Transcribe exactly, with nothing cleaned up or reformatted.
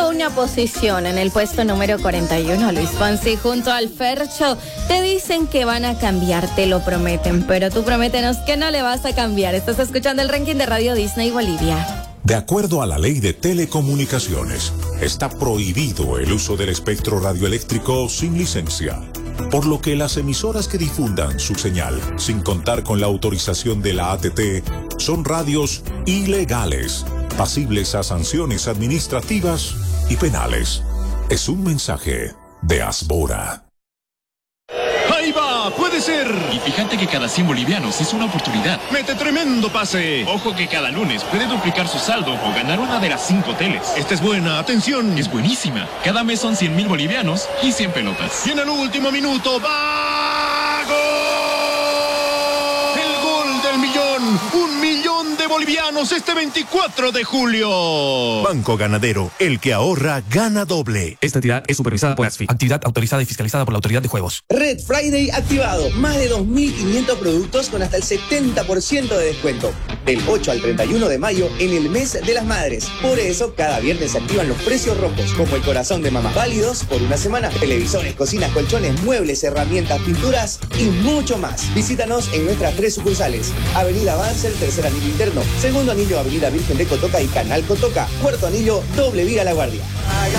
una posición en el puesto número cuarenta y uno. Luis Fonsi junto al Fercho te dicen que van a cambiar, te lo prometen, pero tú prométenos que no le vas a cambiar. Estás escuchando el ranking de Radio Disney Bolivia. De acuerdo a la ley de telecomunicaciones, está prohibido el uso del espectro radioeléctrico sin licencia, por lo que las emisoras que difundan su señal sin contar con la autorización de la A T T son radios ilegales, pasibles a sanciones administrativas y penales. Es un mensaje de Asbora. ¡Ahí va! ¡Puede ser! Y fíjate que cada cien bolivianos es una oportunidad. ¡Mete tremendo pase! Ojo que cada lunes puede duplicar su saldo o ganar una de las cinco teles. Esta es buena, atención. Es buenísima. Cada mes son cien mil bolivianos y cien pelotas. Y en el último minuto, ¡va! ¡Gol! ¡El gol del millón! ¡Un millón de bolivianos este veinticuatro de julio! Banco Ganadero, el que ahorra, gana doble. Esta entidad es supervisada por ASFI, actividad autorizada y fiscalizada por la Autoridad de Juegos. Red Friday activado. Más de dos mil quinientos productos con hasta el setenta por ciento de descuento. Del ocho al treinta y uno de mayo en el mes de las madres. Por eso, cada viernes se activan los precios rojos, como el corazón de mamá. Válidos por una semana. Televisores, cocinas, colchones, muebles, herramientas, pinturas y mucho más. Visítanos en nuestras tres sucursales. Avenida Banzer, tercer anillo interno. Segundo anillo, Avenida Virgen de Cotoca y Canal Cotoca. Cuarto anillo, doble vía La Guardia.